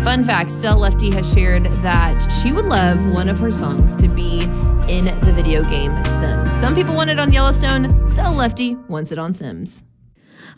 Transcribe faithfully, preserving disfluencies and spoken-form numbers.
Fun fact, Stella Lefty has shared that she would love one of her songs to be in the video game Sims. Some people want it on Yellowstone. Stella Lefty wants it on Sims.